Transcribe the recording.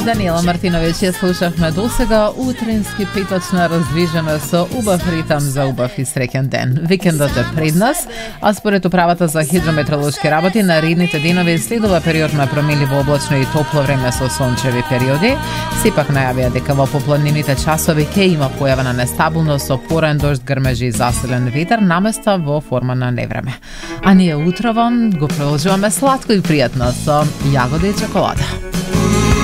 Даниела Мартиновиќ ја слушавме досега, утрински петочна раздвижена со убав ритам за убав и среќен ден. Викендот е пред нас, а според управата за хидрометеоролошки работи наредните денови следува период на промеливо облачно и топло време со сончеви периоди. Сепак најавија дека во поплавнините часови ќе има појава на нестабилност со порен дожд, грмежи и засилен ветер, наместа во форма на невреме. А ние утрово го продолжуваме сладко и пријатно со јагода и чоколада.